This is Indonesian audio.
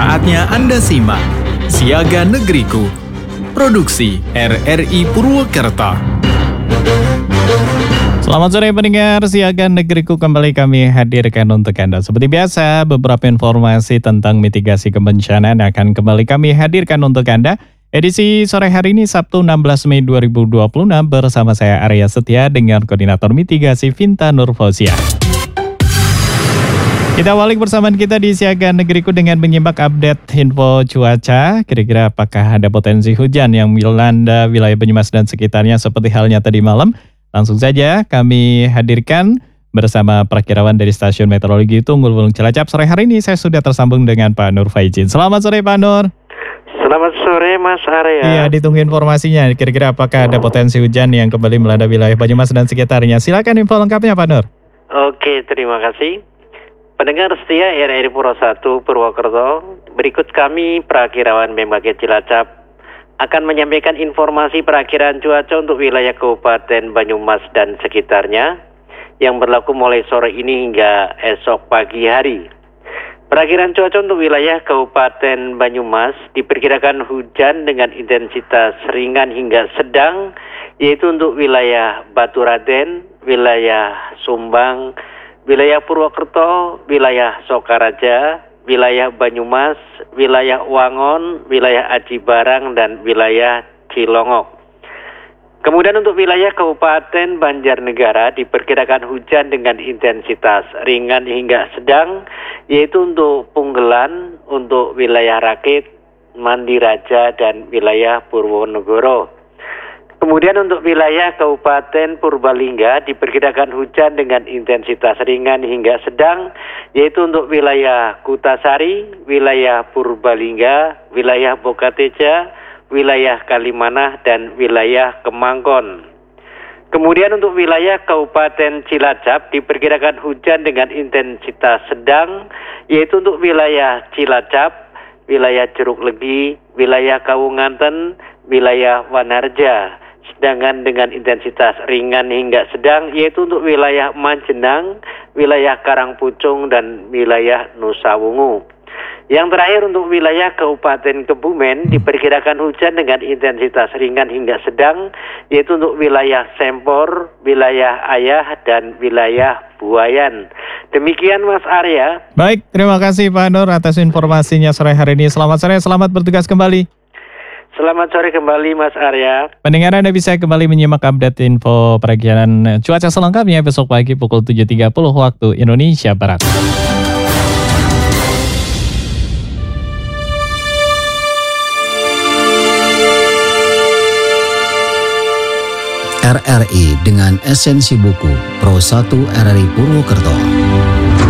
Saatnya Anda simak Siaga Negeriku, produksi RRI Purwokerto. Selamat sore pendengar Siaga Negeriku, kembali kami hadirkan untuk Anda. Seperti biasa, beberapa informasi tentang mitigasi kebencanaan akan kembali kami hadirkan untuk Anda. Edisi sore hari ini Sabtu 16 Mei 2026 bersama saya Arya Setia dengan Koordinator Mitigasi Vinta Nurfausia. Kita awali persamaan kita di Siaga Negeriku dengan menyimak update info cuaca. Kira-kira apakah ada potensi hujan yang melanda wilayah Banyumas dan sekitarnya seperti halnya tadi malam? Langsung saja kami hadirkan bersama perakirawan dari Stasiun Meteorologi Tunggul Wulung Cilacap. Sore hari ini saya sudah tersambung dengan Pak Nur Faizin. Selamat sore Pak Nur. Selamat sore Mas Arya. Iya, ditunggu informasinya. Kira-kira apakah ada potensi hujan yang kembali melanda wilayah Banyumas dan sekitarnya? Silakan info lengkapnya Pak Nur. Oke, terima kasih. Pendengar setia RRI Puro 1 Purwokerto, berikut kami perakirawan BMKG Cilacap akan menyampaikan informasi perakiraan cuaca untuk wilayah Kabupaten Banyumas dan sekitarnya yang berlaku mulai sore ini hingga esok pagi hari. Perakiran cuaca untuk wilayah Kabupaten Banyumas diperkirakan hujan dengan intensitas ringan hingga sedang, yaitu untuk wilayah Baturaden, wilayah Sumbang, wilayah Purwokerto, wilayah Sokaraja, wilayah Banyumas, wilayah Wangon, wilayah Aji Barang, dan wilayah Cilongok. Kemudian untuk wilayah Kabupaten Banjarnegara diperkirakan hujan dengan intensitas ringan hingga sedang, yaitu untuk Punggelan, untuk wilayah Rakit, Mandiraja, dan wilayah Purwonegoro. Kemudian untuk wilayah Kabupaten Purbalingga diperkirakan hujan dengan intensitas ringan hingga sedang, yaitu untuk wilayah Kutasari, wilayah Purbalingga, wilayah Bokateja, wilayah Kalimanah, dan wilayah Kemangkon. Kemudian untuk wilayah Kabupaten Cilacap diperkirakan hujan dengan intensitas sedang, yaitu untuk wilayah Cilacap, wilayah Jeruk Legi, wilayah Kawunganten, wilayah Wanarja. Sedangkan dengan intensitas ringan hingga sedang, yaitu untuk wilayah Majenang, wilayah Karangpucung, dan wilayah Nusa Wungu. Yang terakhir untuk wilayah Kabupaten Kebumen diperkirakan hujan dengan intensitas ringan hingga sedang, yaitu untuk wilayah Sempor, wilayah Ayah, dan wilayah Buayan. Demikian Mas Arya. Baik, terima kasih Pak Nur atas informasinya sore hari ini. Selamat sore, selamat bertugas kembali. Selamat sore kembali Mas Arya. Pendengar Anda bisa kembali menyimak update info perakiran cuaca selengkapnya besok pagi pukul 7.30 waktu Indonesia Barat. RRI dengan esensi buku Pro 1 RRI Purwokerto.